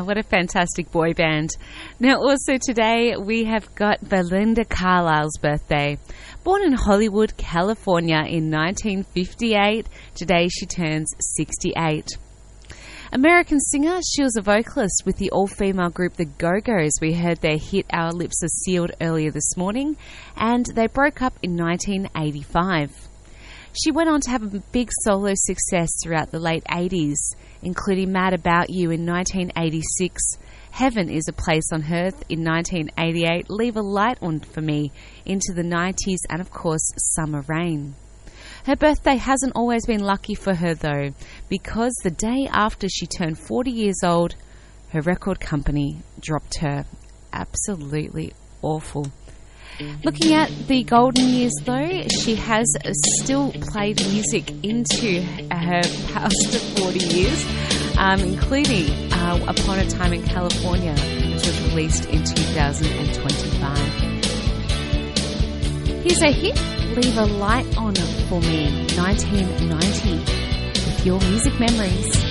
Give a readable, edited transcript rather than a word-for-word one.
what a fantastic boy band. Now, also today, we have got Belinda Carlisle's birthday. Born in Hollywood, California in 1958, today she turns 68. American singer, she was a vocalist with the all-female group The Go-Go's. We heard their hit Our Lips Are Sealed earlier this morning, and they broke up in 1985. She went on to have a big solo success throughout the late 80s, including Mad About You in 1986, Heaven is a Place on Earth in 1988, Leave a Light On For Me into the 90s, and of course Summer Rain. Her birthday hasn't always been lucky for her though, because the day after she turned 40 years old, her record company dropped her. Absolutely awful. Looking at the golden years though, she has still played music into her past 40 years, including Upon a Time in California, which was released in 2025. Here's a hit, Leave a Light On For Me, 1990, with your music memories.